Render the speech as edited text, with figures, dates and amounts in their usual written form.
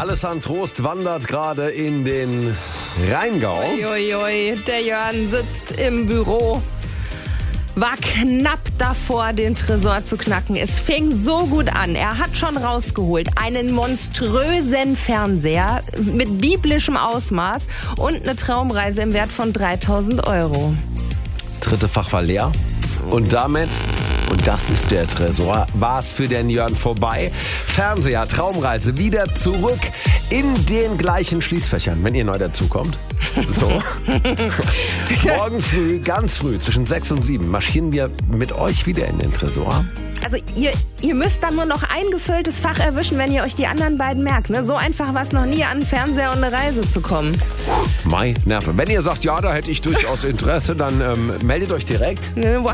Alles an Trost wandert gerade in den Rheingau. Uiuiui, der Jörn sitzt im Büro. War knapp davor, den Tresor zu knacken. Es fing so gut an. Er hat schon rausgeholt einen monströsen Fernseher mit biblischem Ausmaß und eine Traumreise im Wert von 3.000 €. Dritte Fach war leer. Und damit, und das ist der Tresor, war es für den Jörn vorbei. Fernseher, Traumreise, wieder zurück in den gleichen Schließfächern, wenn ihr neu dazukommt. So. Morgen früh, ganz früh, zwischen 6 und 7, marschieren wir mit euch wieder in den Tresor. Also ihr müsst dann nur noch ein gefülltes Fach erwischen, wenn ihr euch die anderen beiden merkt. Ne? So einfach war es noch nie, an einen Fernseher und eine Reise zu kommen. Nerve. Wenn ihr sagt, ja, da hätte ich durchaus Interesse, dann meldet euch direkt. Ne,